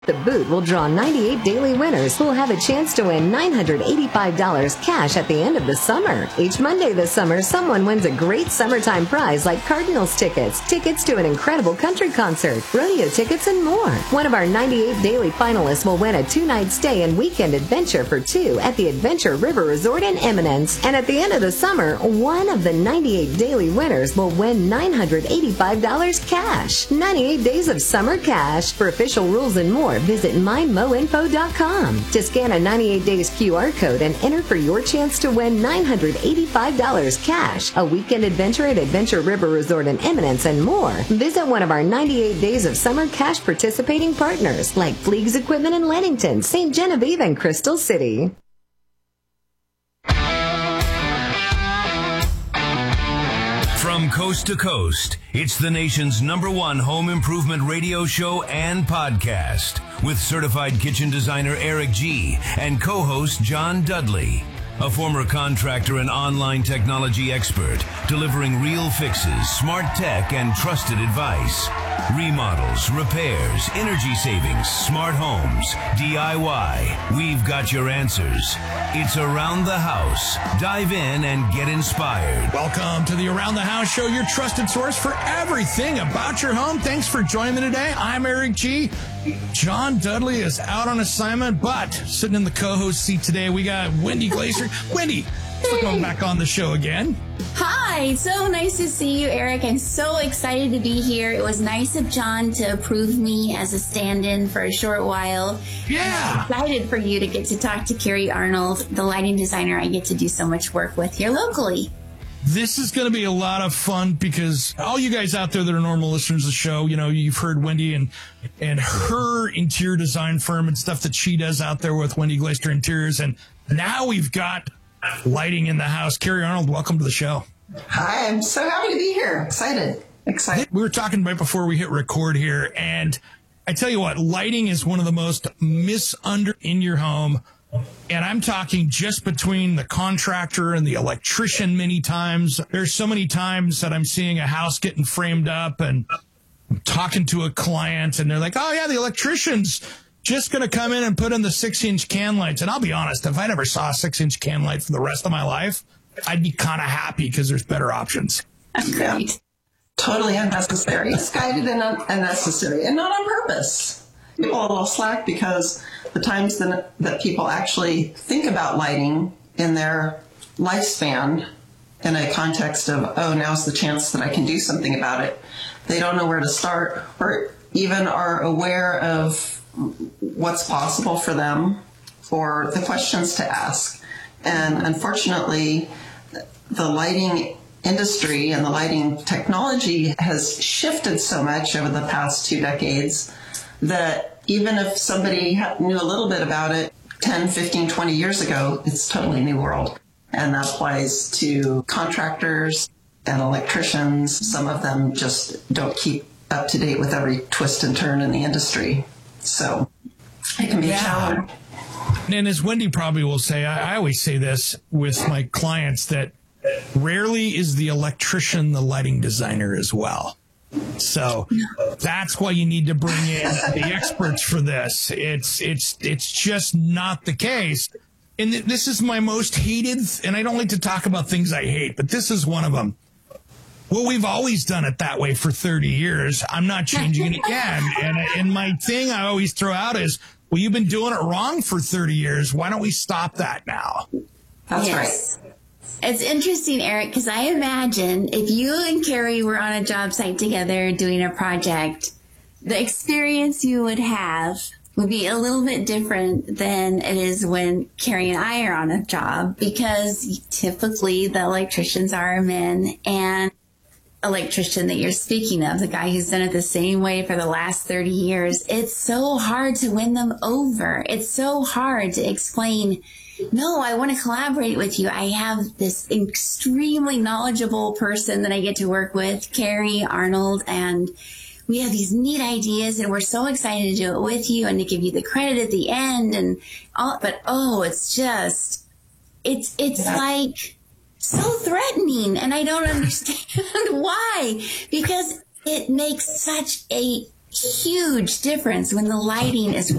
The boot will draw 98 daily winners who will have a chance to win $985 cash at the end of the summer. Each Monday this summer, someone wins a great summertime prize like Cardinals tickets, tickets to an incredible country concert, rodeo tickets, and more. One of our 98 daily finalists will win a 2-night stay and weekend adventure for two at the Adventure River Resort in Eminence. And at the end of the summer, one of the 98 daily winners will win $985 cash. 98 days of summer cash. For official rules and more, visit mymoinfo.com to scan a 98 days QR code and enter for your chance to win $985 cash, a weekend adventure at Adventure River Resort in Eminence, and more. Visit one of our 98 days of summer cash participating partners like Fleegs Equipment in Leadington, St. Genevieve, and Crystal City. From coast to coast, it's the nation's #1 home improvement radio show and podcast with certified kitchen designer Eric G. and co-host John Dudley, a former contractor and online technology expert, delivering real fixes, smart tech, and trusted advice. Remodels, repairs, energy savings, smart homes, DIY. We've got your answers. It's Around the House. Dive in and get inspired. Welcome to the Around the House show, your trusted source for everything about your home. Thanks for joining me today. I'm Eric G. John Dudley is out on assignment, but sitting in the co-host seat today, we got Wendy Glaser. Wendy, thanks for coming back on the show again. Hi, so nice to see you, Eric. I'm so excited to be here. It was nice of John to approve me as a stand-in for a short while. Yeah. I'm excited for you to get to talk to Carrie Arnold, the lighting designer I get to do so much work with here locally. This is going to be a lot of fun because all you guys out there that are normal listeners of the show, you know, you've heard Wendy and her interior design firm and stuff that she does out there with Wendy Glaser Interiors. And now we've got lighting in the house. Carrie Arnold, welcome to the show. Hi, I'm so happy to be here. Excited. We were talking right before we hit record here, and I tell you what, lighting is one of the most misunderstood in your home. And I'm talking just between the contractor and the electrician many times. There's so many times that I'm seeing a house getting framed up and I'm talking to a client and they're like, oh yeah, the electrician's just going to come in and put in the 6-inch can lights. And I'll be honest, if I never saw a 6-inch can light for the rest of my life, I'd be kind of happy because there's better options. Great. Yeah. Totally unnecessary. Misguided and unnecessary, and not on purpose. People a little slack because the times that people actually think about lighting in their lifespan in a context of, oh, now's the chance that I can do something about it, they don't know where to start or even are aware of what's possible for them or the questions to ask. And unfortunately, the lighting industry and the lighting technology has shifted so much over the past 2 decades that even if somebody knew a little bit about it 10, 15, 20 years ago, it's a totally new world. And that applies to contractors and electricians. Some of them just don't keep up to date with every twist and turn in the industry. So it can be a challenge. And as Wendy probably will say, I always say this with my clients, that rarely is the electrician the lighting designer as well. So that's why you need to bring in the experts for this. It's just not the case. And this is my most hated, and I don't like to talk about things I hate, but this is one of them. Well, we've always done it that way for 30 years. I'm not changing it again. And my thing I always throw out is, well, you've been doing it wrong for 30 years. Why don't we stop that now? That's right. It's interesting, Eric, because I imagine if you and Carrie were on a job site together doing a project, the experience you would have would be a little bit different than it is when Carrie and I are on a job, because typically the electricians are men, and electrician that you're speaking of, the guy who's done it the same way for the last 30 years, it's so hard to win them over. It's so hard to explain, no, I want to collaborate with you. I have this extremely knowledgeable person that I get to work with, Carrie Arnold, and we have these neat ideas and we're so excited to do it with you and to give you the credit at the end and all, but it's just, it's like so threatening, and I don't understand why, because it makes such a huge difference when the lighting is